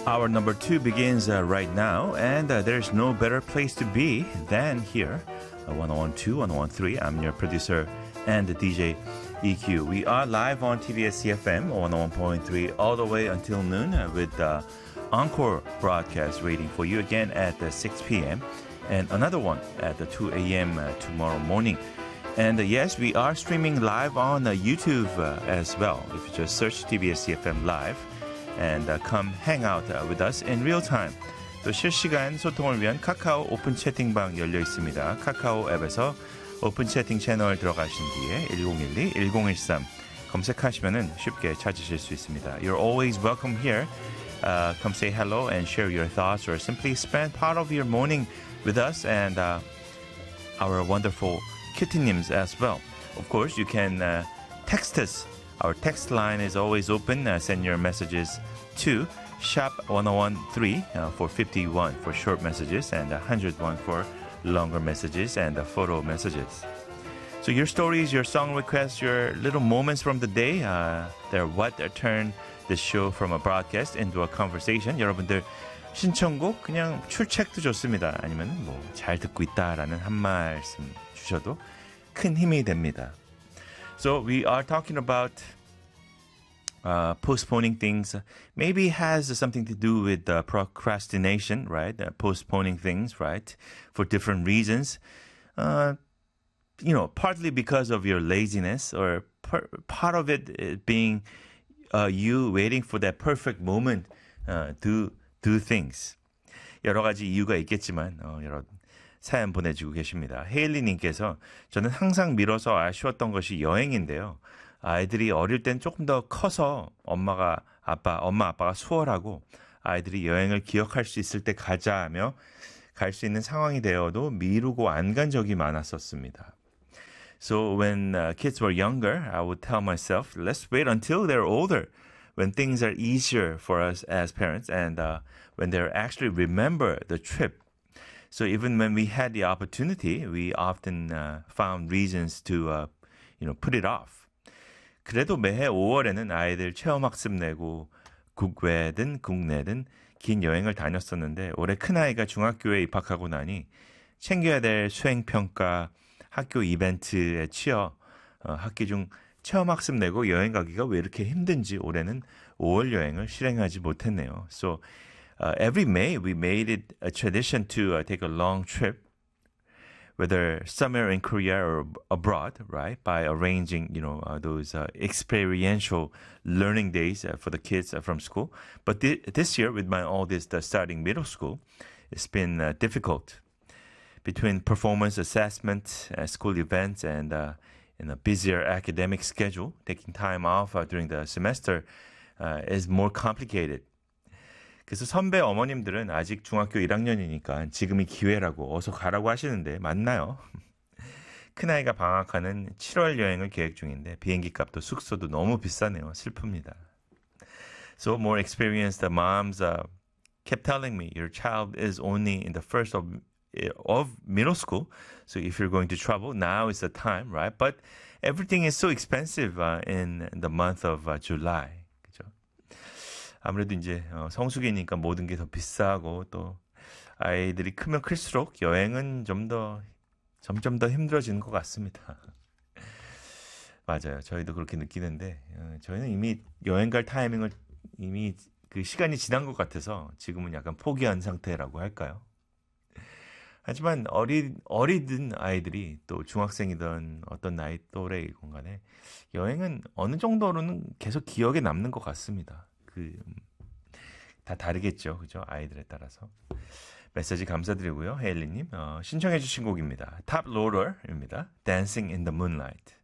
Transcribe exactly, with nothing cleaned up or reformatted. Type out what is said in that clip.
Hour number two begins uh, right now, and uh, there's no better place to be than here. Uh, one oh one point two, one oh one point three. I'm your producer and the D J E Q. We are live on T B S C F M one oh one point three all the way until noon uh, with uh, encore broadcast waiting for you again at uh, six p.m. and another one at the two a.m. Uh, tomorrow morning. And uh, yes, we are streaming live on uh, YouTube uh, as well. If you just search T B S C F M Live and uh, come hang out uh, with us in real time. 또 실시간 소통을 위한 카카오 오픈 채팅방 열려 있습니다. 카카오 앱에서 오픈 채팅 채널 들어가신 뒤에 일공일이 일공일삼 검색하시면은 쉽게 찾으실 수 있습니다. You're always welcome here. Uh, come say hello and share your thoughts or simply spend part of your morning with us and uh, our wonderful kittynims as well. Of course, you can uh, text us. Our text line is always open. Uh, send your messages to shop one oh one three uh, for fifty-one for short messages and one hundred one for longer messages and uh, photo messages. So your stories, your song requests, your little moments from the day, uh, they're what turn the show from a broadcast into a conversation. 여러분들 신청곡 그냥 출첵도 좋습니다. 아니면 뭐 잘 듣고 있다라는 한 말씀 주셔도 큰 힘이 됩니다. So we are talking about uh, postponing things. Maybe it has something to do with uh, procrastination, right? Uh, postponing things, right? For different reasons. Uh, you know, partly because of your laziness or per- part of it being uh, you waiting for that perfect moment uh, to do things. 여러 가지 이유가 있겠지만 어, 여러 사연 보내주고 계십니다. 헤일리님께서 저는 항상 미뤄서 아쉬웠던 것이 여행인데요. 아이들이 어릴 땐 조금 더 커서 엄마가 아빠 엄마 아빠가 수월하고 아이들이 여행을 기억할 수 있을 때 가자 하며 갈 수 있는 상황이 되어도 미루고 안 간 적이 많았었습니다. So when uh, kids were younger, I would tell myself, let's wait until they're older, when things are easier for us as parents and uh, when they actually remember the trip. So even when we had the opportunity, we often uh, found reasons to, uh, you know, put it off. 그래도 매해 오월에는 아이들 체험학습 내고 국외든 국내든 긴 여행을 다녔었는데 올해 큰아이가 중학교에 입학하고 나니 챙겨야 될 수행평가, 학교 이벤트에 치여 어, 학기 중 체험학습 내고 여행 가기가 왜 이렇게 힘든지 올해는 오월 여행을 실행하지 못했네요. So Uh, every May, we made it a tradition to uh, take a long trip, whether somewhere in Korea or abroad, right? By arranging, you know, uh, those uh, experiential learning days uh, for the kids uh, from school. But th- this year, with my oldest uh, starting middle school, it's been uh, difficult. Between performance assessment, uh, school events, and uh, in a busier academic schedule, taking time off uh, during the semester uh, is more complicated. 그래서 선배 어머님들은 아직 중학교 일 학년이니까 지금이 기회라고 어서 가라고 하시는데 맞나요? 큰아이가 방학하는 칠월 여행을 계획 중인데 비행기 값도 숙소도 너무 비싸네요. 슬픕니다. So more experienced moms uh, kept telling me your child is only in the first of, of middle school. So if you're going to travel, now is the time, right? But everything is so expensive uh, in the month of uh, July. 아무래도 이제 성수기니까 모든 게 더 비싸고 또 아이들이 크면 클수록 여행은 좀 더 점점 더 힘들어지는 것 같습니다. 맞아요. 저희도 그렇게 느끼는데 저희는 이미 여행 갈 타이밍을 이미 그 시간이 지난 것 같아서 지금은 약간 포기한 상태라고 할까요? 하지만 어린 어리든 아이들이 또 중학생이든 어떤 나이 또래이건 간에 여행은 어느 정도로는 계속 기억에 남는 것 같습니다. 그, 다 다르겠죠. 그죠? 아이들에 따라서. 메시지 감사드리고요. 헤일리님, 어, 신청해주신 곡입니다. 탑 로러입니다. Dancing in the Moonlight.